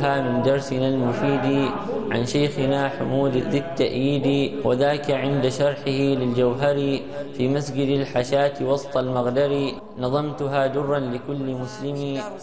نقتبسها من درسنا المفيد عن شيخنا حمود ذي التأييد، وذاك عند شرحه للجوهر في مسجد الحشاة وسط المغدر. نظمتها درا لكل مسلم.